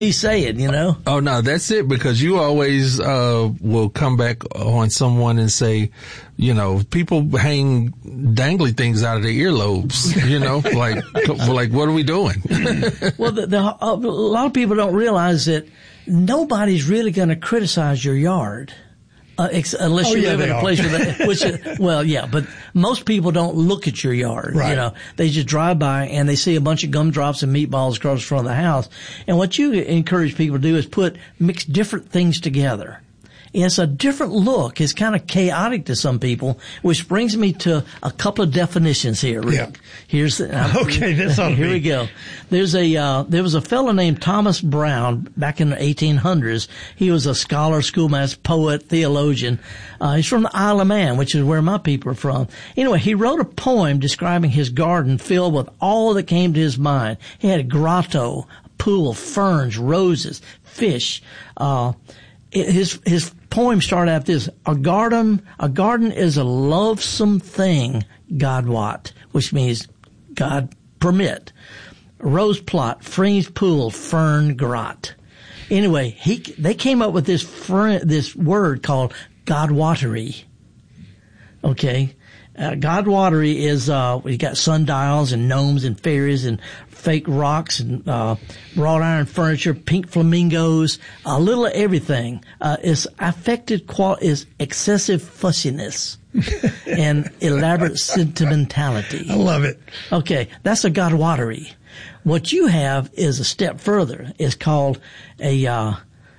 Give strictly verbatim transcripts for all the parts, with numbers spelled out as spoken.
he's saying, you know? Oh, no, that's it, because you always uh will come back on someone and say, you know, people hang dangly things out of their earlobes, you know, like, like, what are we doing? Well, the, the, a lot of people don't realize that nobody's really going to criticize your yard. Uh, ex- unless oh, you yeah, live in a are. place where they, which is, well, yeah, but most people don't look at your yard. Right. You know, they just drive by and they see a bunch of gumdrops and meatballs across the front of the house. And what you encourage people to do is put, mix different things together. And it's a different look. It's kind of chaotic to some people, which brings me to a couple of definitions here, Rick. Yeah. Here's the, uh, okay, this ought to here be. we go. There's a, uh, there was a fellow named Thomas Brown back in the eighteen hundreds. He was a scholar, schoolmaster, poet, theologian. Uh, he's from the Isle of Man, which is where my people are from. Anyway, he wrote a poem describing his garden filled with all that came to his mind. He had a grotto, a pool, ferns, roses, fish, uh, his, his poem started out this: a garden, a garden is a lovesome thing, God wot, which means God permit. Rose plot, freeze pool, fern grot. Anyway, he, they came up with this fern, this word called Godwatery. Okay. Uh, Godwatery is, uh, we got sundials and gnomes and fairies and fake rocks and, uh, wrought iron furniture, pink flamingos, a little of everything. Uh, is affected qual, is excessive fussiness and elaborate sentimentality. I love it. Okay. That's a Godwatery. What you have is a step further. It's called a, uh,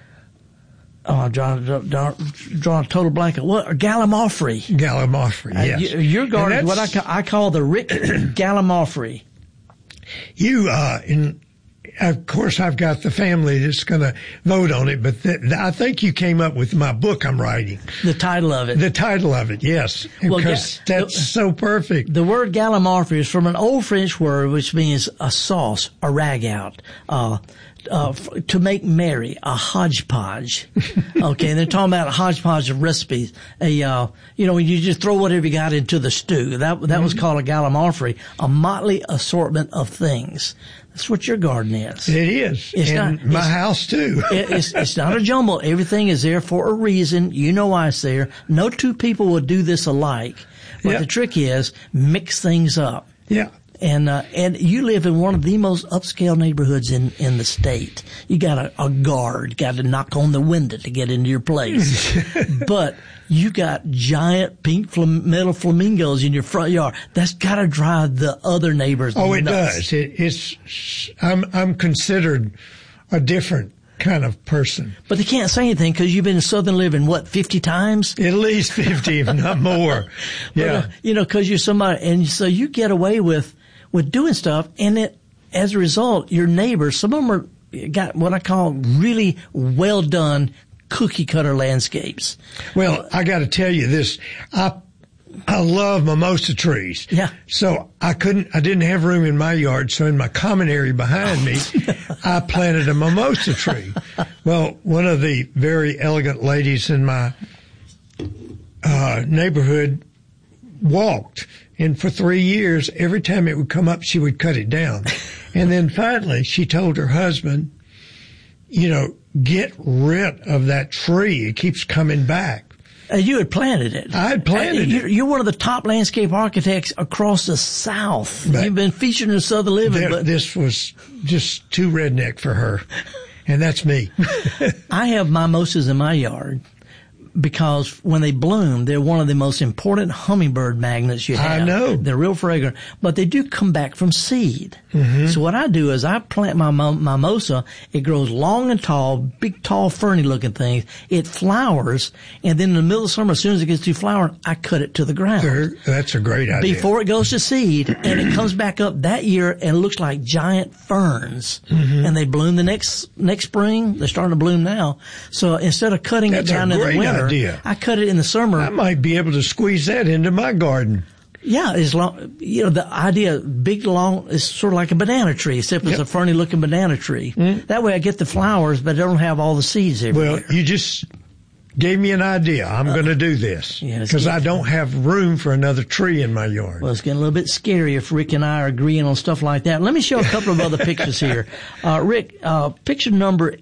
Oh, I'm drawing, drawing, drawing a total blank. What? Gallimaufry. Gallimaufry, yes. Uh, your garden is what I call, I call the Rick Gallimaufry. You, uh, in, of course, I've got the family that's going to vote on it, but th- I think you came up with my book I'm writing. The title of it. The title of it, yes. Well, because ga- that's the, so perfect. The word Gallimaufry is from an old French word which means a sauce, a ragout, uh, Uh, f- to make merry, a hodgepodge. Okay, and they're talking about a hodgepodge of recipes. A, uh, you know, when you just throw whatever you got into the stew. That, that mm-hmm. was called a Gallimaufry, a motley assortment of things. That's what your garden is. It is. It's and not, my it's, house too. it, it's, it's not a jumble. Everything is there for a reason. You know why it's there. No two people will do this alike. But yeah. the trick is mix things up. Yeah. And, uh, and you live in one of the most upscale neighborhoods in, in the state. You got a, a guard, got to knock on the window to get into your place. But you got giant pink flam- metal flamingos in your front yard. That's got to drive the other neighbors Oh, it nuts. does. It, it's, I'm, I'm considered a different kind of person. But they can't say anything because you've been in Southern Living, what, fifty times? At least fifty, if not more. Yeah. But, uh, you know, because you're somebody, and so you get away with, with doing stuff, and it, as a result, your neighbors, some of them are, got what I call really well done cookie cutter landscapes. Well, I got to tell you this. I, I love mimosa trees. Yeah. So I couldn't, I didn't have room in my yard. So in my common area behind me, I planted a mimosa tree. Well, one of the very elegant ladies in my, uh, neighborhood walked. And for three years, every time it would come up, she would cut it down. And then finally, she told her husband, you know, get rid of that tree. It keeps coming back. Uh, you had planted it. I had planted uh, you're, it. You're one of the top landscape architects across the South. But You've been featured in Southern Living. There, but this was just too redneck for her. And that's me. I have mimosas in my yard because when they bloom, they're one of the most important hummingbird magnets you have. I know. They're real fragrant, but they do come back from seed. Mm-hmm. So what I do is I plant my mimosa. It grows long and tall, big, tall, ferny looking things. It flowers, and then in the middle of summer, as soon as it gets to flowering, I cut it to the ground. Sure, that's a great idea. Before it goes to seed, and it comes back up that year and looks like giant ferns. Mm-hmm. And they bloom the next next spring. They're starting to bloom now. So instead of cutting that's it down in the winter, idea. I cut it in the summer. I might be able to squeeze that into my garden. Yeah, as long, you know, the idea, big, long, is sort of like a banana tree, except it's yep. a ferny looking banana tree. Mm. That way I get the flowers, but I don't have all the seeds everywhere. Well, you just gave me an idea. I'm uh, going to do this because yeah, I don't have room for another tree in my yard. Well, it's getting a little bit scary if Rick and I are agreeing on stuff like that. Let me show a couple of other pictures here. Uh, Rick, uh, picture number